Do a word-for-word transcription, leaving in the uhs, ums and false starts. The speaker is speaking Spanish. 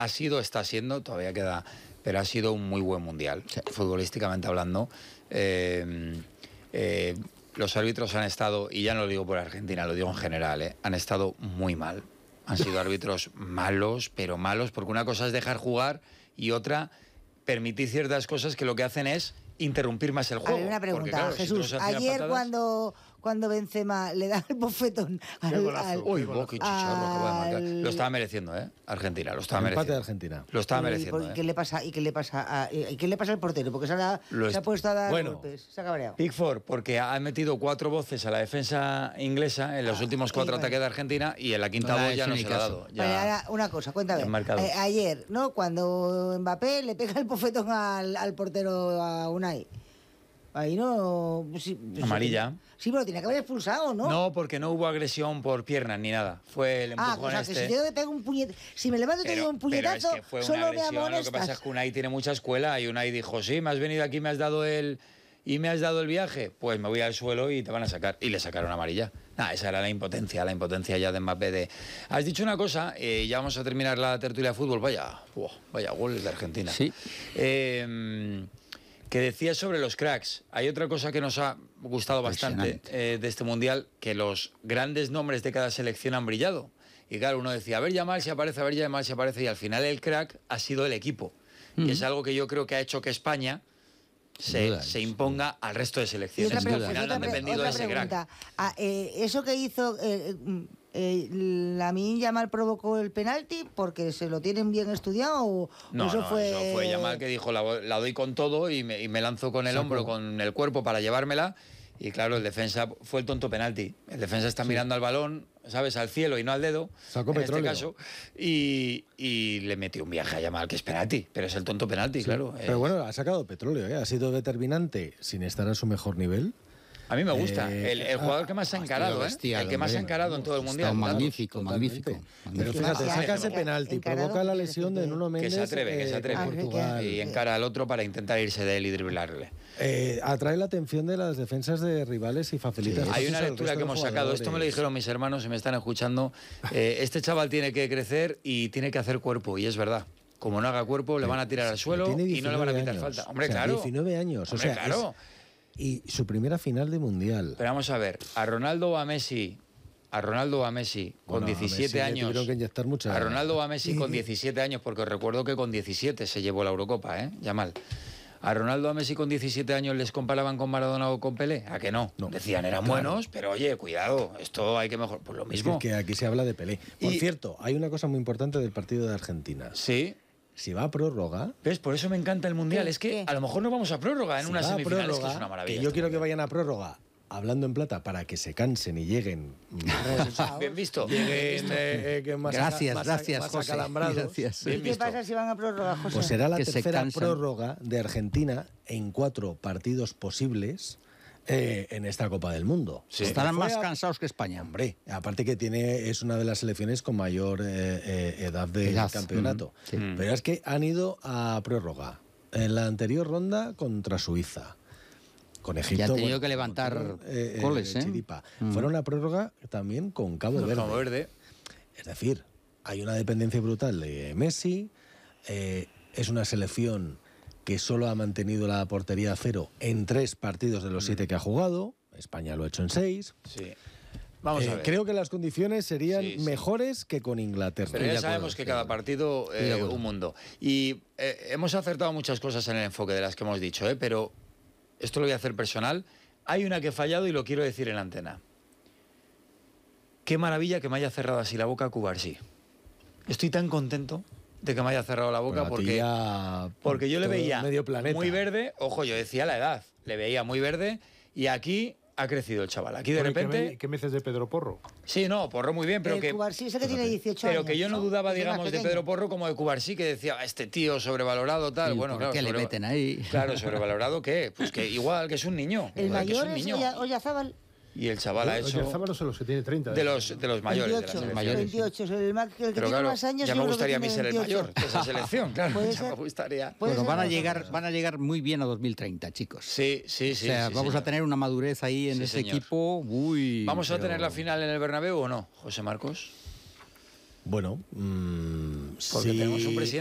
ha sido, está siendo, todavía queda, pero ha sido un muy buen mundial, sí. Futbolísticamente hablando. Eh, eh, los árbitros han estado, y ya no lo digo por Argentina, lo digo en general, eh, han estado muy mal. Han sido árbitros malos, pero malos, porque una cosa es dejar jugar y otra permitir ciertas cosas que lo que hacen es interrumpir más el juego. Hay una pregunta, porque, claro, Jesús. Si ayer patadas... cuando, cuando Benzema le da el bofetón al... al Uy, oh, qué chicharro, al... que Lo estaba mereciendo, ¿eh? Argentina, lo estaba el mereciendo. Empate de Argentina. Lo estaba ¿Y, mereciendo, ¿y ¿eh? qué le pasa, y qué le pasa a, y qué le pasa al portero? Porque se ha, se est... ha puesto a dar bueno, golpes, se ha cabreado. Pickford, porque ha metido cuatro voces a la defensa inglesa en los ah, últimos cuatro ataques de Argentina y en la quinta no voz ya no se le ha dado. Ya... Vale, ahora una cosa, cuéntame. Eh, ayer, ¿no? Cuando Mbappé le pega el bofetón al, al portero a Unai. Ahí no... Sí, amarilla. Sí, pero tiene que haber expulsado, ¿no? No, porque no hubo agresión por piernas ni nada. Fue el empujón ah, o sea, este. Que si yo te pego un puñet... Si me levanto y te doy un puñetazo, pero es que fue solo una agresión, me amonestas. Lo que pasa es que Unai tiene mucha escuela y Unai dijo, sí, me has venido aquí, me has dado el... y me has dado el viaje, pues me voy al suelo y te van a sacar. Y le sacaron amarilla. Nah, esa era la impotencia, la impotencia ya de Mbappé. De... Has dicho una cosa, eh, ya vamos a terminar la tertulia de fútbol. Vaya, oh, vaya goles de Argentina. Sí. Eh... que decía sobre los cracks. Hay otra cosa que nos ha gustado bastante eh, de este Mundial, que los grandes nombres de cada selección han brillado. Y claro, uno decía, a ver Yamal si aparece, a ver Yamal si aparece, y al final el crack ha sido el equipo. Mm. Y es algo que yo creo que ha hecho que España se, duda, se imponga al resto de selecciones. Otra, que al final han dependido de ese crack. Ah, eh, eso que hizo... Eh, Eh, ¿Lamine Yamal provocó el penalti porque se lo tienen bien estudiado o no, eso no, fue eso fue Yamal que dijo la, la doy con todo y me, y me lanzo con el Saco. hombro, con el cuerpo para llevármela y claro, el defensa fue el tonto penalti. El defensa está sí. mirando al balón, ¿sabes? Al cielo y no al dedo, Sacó en petróleo. este caso, y, y le metió un viaje a Yamal que es penalti, pero es el tonto penalti, sí. claro. Pero es... bueno, ha sacado petróleo, ¿eh? Ha sido determinante sin estar a su mejor nivel. A mí me gusta, eh, el, el jugador que más se ha encarado, bestia, ¿eh? el que más se ha encarado en todo el Mundial. Magnífico, magnífico, magnífico. Pero fíjate, saca ese penalti, provoca la lesión de Nuno Méndez. Que se atreve, que se atreve. Eh, Portugal. Y encara al otro para intentar irse de él y driblarle. Eh, atrae la atención de las defensas de rivales y facilita... Sí. Hay una lectura que hemos sacado, esto me lo dijeron mis hermanos, si me están escuchando. Eh, este chaval tiene que crecer y tiene que hacer cuerpo, y es verdad. Como no haga cuerpo, le van a tirar al suelo y no le van a quitar años. falta. Hombre, o sea, claro. diecinueve años, Hombre, o sea, claro. Es... Y su primera final de Mundial. Pero vamos a ver, a Ronaldo o a Messi, a Ronaldo o a Messi con bueno, diecisiete a Messi años. Que inyectar mucha... A Ronaldo o a Messi con diecisiete años, porque os recuerdo que con diecisiete se llevó la Eurocopa, ¿eh? Yamal. A Ronaldo o a Messi con diecisiete años les comparaban con Maradona o con Pelé. ¿A que no? no. Decían, eran claro. buenos, pero oye, cuidado, esto hay que mejorar. Pues lo mismo. Es que aquí se habla de Pelé. Por y... cierto, hay una cosa muy importante del partido de Argentina. Sí. Si va a prórroga... ¿Ves? Por eso me encanta el Mundial. Es que ¿Qué? a lo mejor no vamos a prórroga en si una semifinal. Prórroga, es que es una maravilla. Que yo quiero que vayan a prórroga hablando en plata para que se cansen y lleguen... Bien visto. Lleguen, eh, eh, que más gracias, más gracias, más José. Gracias. ¿Y qué pasa si van a prórroga, José? Pues será la que tercera prórroga de Argentina en cuatro partidos posibles... Eh, en esta Copa del Mundo. Sí. Estarán más a... cansados que España. Hombre, aparte que tiene es una de las selecciones con mayor eh, eh, edad de edad. campeonato. Mm, sí. Pero es que han ido a prórroga. En la anterior ronda contra Suiza. Con Egipto. Ya han tenido bueno, que levantar con, eh, goles, ¿eh? Chiripa. Mm. Fueron a prórroga también con Cabo con Verde. Cabo Verde. Es decir, hay una dependencia brutal de Messi. Eh, es una selección que solo ha mantenido la portería a cero en tres partidos de los siete que ha jugado. España lo ha hecho en seis. Sí. Vamos eh, a ver. Creo que las condiciones serían sí, sí. mejores que con Inglaterra. Pero ya sabemos que cada partido eh, un mundo. Y eh, hemos acertado muchas cosas en el enfoque de las que hemos dicho, ¿eh? Pero esto lo voy a hacer personal. Hay una que he fallado y lo quiero decir en la antena. Qué maravilla que me haya cerrado así la boca Cubarsí. Estoy tan contento de que me haya cerrado la boca porque, ya, porque yo le veía medio planeta. muy verde, ojo, yo decía la edad, le veía muy verde y aquí ha crecido el chaval. Aquí de repente... ¿Qué me, qué me dices de Pedro Porro? Sí, no, Porro muy bien, pero el que... Cubarsí ese que tiene dieciocho pero años. que yo no dudaba, ¿no? digamos, de Pedro Porro como de Cubarsí, que decía, este tío sobrevalorado, tal, ¿Y bueno, por claro. qué sobre... le meten ahí? Claro, sobrevalorado, ¿qué? Pues que igual, que es un niño. El mayor es, un niño. es Oyazábal. Y el chaval ha hecho... Oyarzabal no son los que tiene treinta. De los, de los mayores. veintiocho, de las mayores, veintiocho, sí. el, más, el que pero tiene claro, más años. ya me gustaría a mí ser el veintiocho. mayor de esa selección, claro. ¿Puede Ya ser? me gustaría. Bueno, van a, llegar, van a llegar muy bien a dos mil treinta, chicos. Sí, sí, sí. O sea, sí, vamos señor. a tener una madurez ahí en sí, ese señor. equipo. Uy, ¿Vamos a pero... tener la final en el Bernabéu o no, José Marcos? Bueno, mmm, porque sí, tenemos un presidente